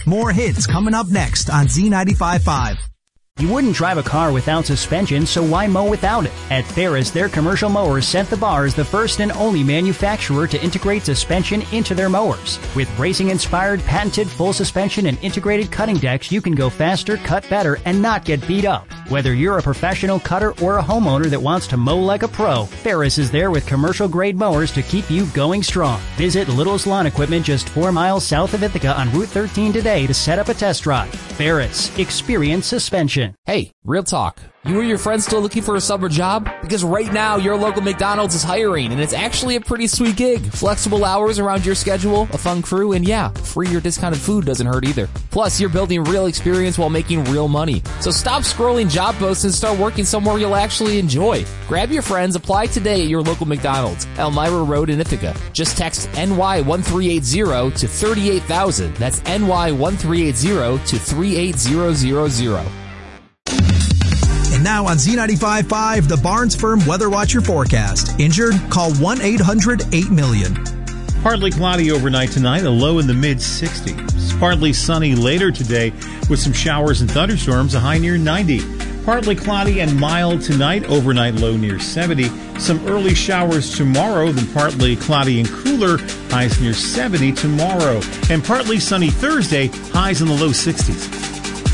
More hits coming up next on Z95.5. You wouldn't drive a car without suspension, so why mow without it? At Ferris, their commercial mowers set the bar as the first and only manufacturer to integrate suspension into their mowers. With racing-inspired, patented full suspension and integrated cutting decks, you can go faster, cut better, and not get beat up. Whether you're a professional cutter or a homeowner that wants to mow like a pro, Ferris is there with commercial-grade mowers to keep you going strong. Visit Little's Lawn Equipment just 4 miles south of Ithaca on Route 13 today to set up a test drive. Ferris, experience suspension. Hey, real talk. You or your friends still looking for a summer job? Because right now, your local McDonald's is hiring, and it's actually a pretty sweet gig. Flexible hours around your schedule, a fun crew, and yeah, free or discounted food doesn't hurt either. Plus, you're building real experience while making real money. So stop scrolling job posts and start working somewhere you'll actually enjoy. Grab your friends, apply today at your local McDonald's, Elmira Road in Ithaca. Just text NY1380 to 38,000. That's NY1380 to 38000. And now on Z95.5, the Barnes Firm Weather Watcher forecast. Injured? Call 1-800-8-million. Partly cloudy overnight tonight, a low in the mid-60s. Partly sunny later today with some showers and thunderstorms, a high near 90. Partly cloudy and mild tonight, overnight low near 70. Some early showers tomorrow, then partly cloudy and cooler, highs near 70 tomorrow. And partly sunny Thursday, highs in the low 60s.